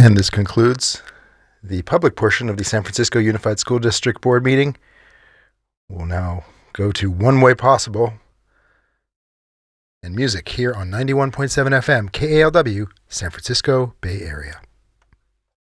And this concludes the public portion of the San Francisco Unified School District Board meeting. We'll now go to One Way Possible and music here on 91.7 FM, KALW, San Francisco Bay Area.